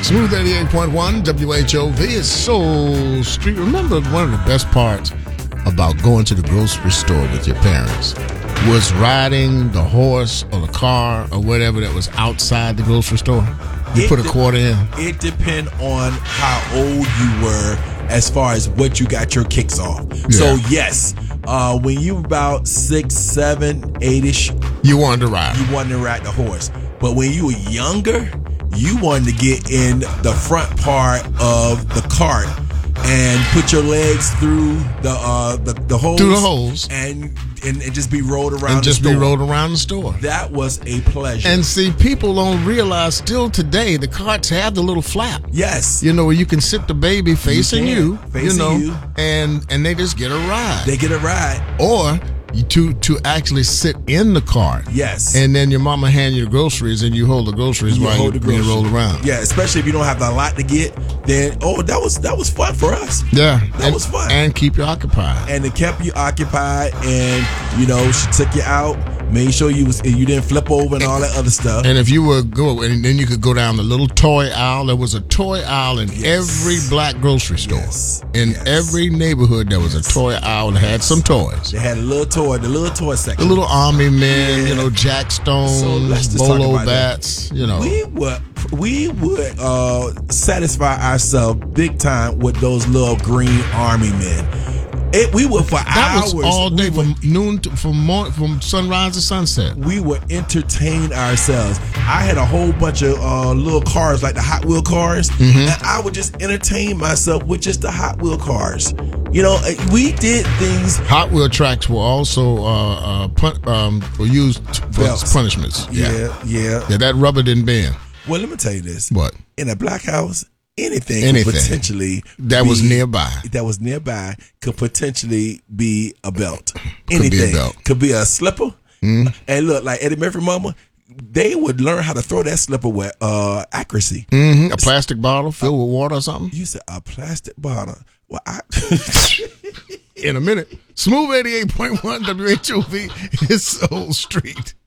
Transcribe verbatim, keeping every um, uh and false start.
Smooth eighty-eight point one W H O V is Soul Street. Remember, one of the best parts about going to the grocery store with your parents was riding the horse or the car or whatever that was outside the grocery store. You It put a de- quarter in. It depend on how old you were as far as what you got your kicks off. So yes, uh, when you about six, seven, eight-ish, You wanted to ride. you wanted to ride the horse. But when you were younger, you wanted to get in the front part of the cart and put your legs through the uh, the, the holes, Through the holes. and, and and just be rolled around and just the be store. rolled around the store. That was a pleasure. And see, people don't realize still today the carts have the little flap. yes, You know, where you can sit the baby facing can, you, facing you know, you. and and they just get a ride. they get a ride. or you to to actually sit in the cart. Yes. And then your mama hand you the groceries and you hold the groceries You while hold you the being groceries. rolled around. Yeah, especially if you don't have a lot to get, then oh, that was that was fun for us. Yeah. That and, was fun. And keep you occupied. And it kept you occupied, and you know she took you out, made sure you was you didn't flip over and all that other stuff. And if you were go, and then you could go down the little toy aisle. There was a toy aisle in Yes. every black grocery store. Yes. In Yes. every neighborhood, there was a toy aisle that had some toys. They had a little toy, the little toy The section. little army men, Yeah. you know, Jack Stones, So let's just talk Bolo about that. bats, you know. We would we would uh, satisfy ourselves big time with those little green army men. It, we would for that hours. was all day we would, from noon to from morning, from sunrise to sunset. we would entertain ourselves. I had a whole bunch of uh, little cars, like the Hot Wheel cars, Mm-hmm. and I would just entertain myself with just the Hot Wheel cars. You know, uh, we did things. Hot wheel tracks were also uh, uh, pun- um, were used for Belts. punishments. Yeah, yeah. yeah, that rubber didn't bend. Well, let me tell you this. What? In a black house, anything, Anything. could potentially That was be- nearby. That was nearby could potentially be a belt. be a Anything belt. could be a slipper. And look, like Eddie Murphy Mama, they would learn how to throw that slipper with uh, accuracy. Mm-hmm. A plastic bottle filled with water or something. You said a plastic bottle. Well, I. In a minute. Smooth eighty-eight point one W H O V is Soul Street.